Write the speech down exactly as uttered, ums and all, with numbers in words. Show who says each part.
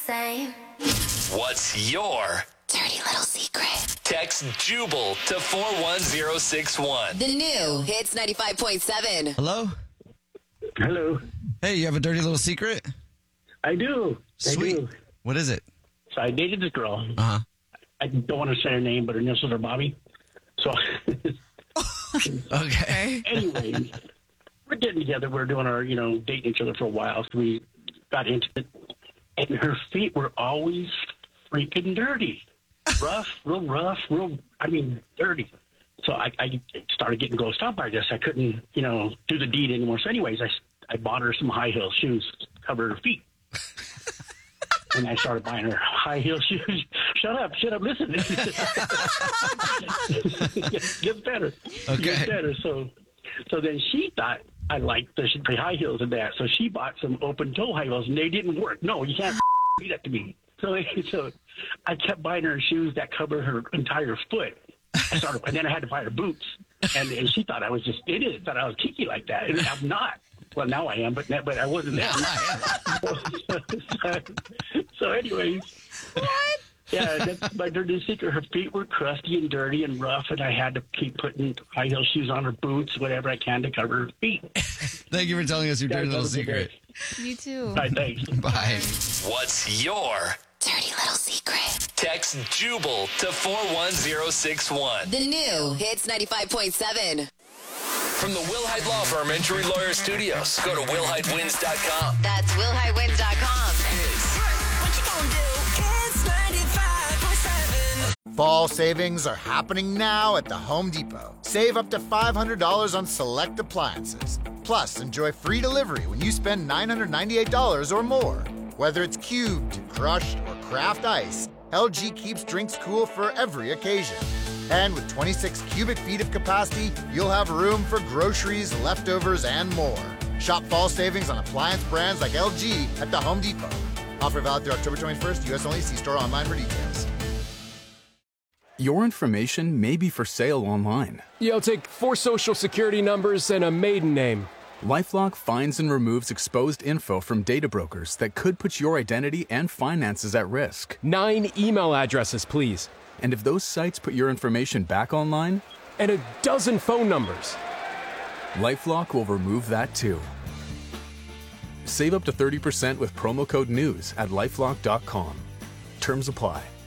Speaker 1: same.
Speaker 2: What's your
Speaker 1: Dirty little secret?
Speaker 2: text Jubal to four one zero six one.
Speaker 1: The new Hits ninety-five point seven.
Speaker 3: Hello?
Speaker 4: Hello.
Speaker 3: Hey, you have a dirty little secret?
Speaker 4: I do.
Speaker 3: Sweet.
Speaker 4: I do.
Speaker 3: What is it?
Speaker 4: So I dated this girl.
Speaker 3: Uh-huh.
Speaker 4: I don't want to say her name, but her initials are Bobby. So
Speaker 3: Okay.
Speaker 4: anyway, we're getting together. We're doing our, you know, dating each other for a while. So we got into it. And her feet were always freaking dirty. Rough, real rough, real, I mean, dirty. So I, I started getting grossed out by this. I couldn't, you know, do the deed anymore. So anyways, I, I bought her some high heel shoes to cover her feet. And I started buying her high heel shoes. Shut up, shut up, listen. Gets get better.
Speaker 3: Okay.
Speaker 4: Gets better. So, so then she thought I liked the, the high heels and that. So she bought some open toe high heels, and they didn't work. No, you can't do that to me. So, so I kept buying her shoes that cover her entire foot. I started, and then I had to buy her boots. And, and she thought I was just idiot, thought I was kinky like that. And I'm not. Well, now I am, but but I wasn't then. so, so, so anyways.
Speaker 1: What?
Speaker 4: Yeah, that's my dirty secret. Her feet were crusty and dirty and rough, and I had to keep putting high heel shoes on her boots, whatever I can to cover her feet.
Speaker 3: Thank you for telling us your dirty little secret.
Speaker 5: You too.
Speaker 4: All right, thanks.
Speaker 3: Bye.
Speaker 2: What's your
Speaker 1: Dirty little secret.
Speaker 2: text Jubal to four one zero six one.
Speaker 1: The new Hits ninety-five point seven.
Speaker 2: From the Will Hyde Law Firm Entry Lawyer Studios, go to will hyde wins dot com.
Speaker 1: That's will hyde wins dot com.
Speaker 6: What you gonna do? It's ninety-five point seven.
Speaker 7: Fall savings are happening now at the Home Depot. Save up to five hundred dollars on select appliances. Plus, enjoy free delivery when you spend nine hundred ninety-eight dollars or more. Whether it's cubed, crushed, or craft ice, L G keeps drinks cool for every occasion. And with twenty-six cubic feet of capacity, you'll have room for groceries, leftovers, and more. Shop fall savings on appliance brands like L G at the Home Depot. Offer valid through October twenty-first. U S only. See store online for details.
Speaker 8: Your information may be for sale online.
Speaker 9: Yeah, I'll take four social security numbers and a maiden name.
Speaker 8: LifeLock finds and removes exposed info from data brokers that could put your identity and finances at risk.
Speaker 9: Nine email addresses, please.
Speaker 8: And if those sites put your information back online,
Speaker 9: And a dozen phone numbers.
Speaker 8: LifeLock will remove that too. Save up to thirty percent with promo code NEWS at lifelock dot com. Terms apply.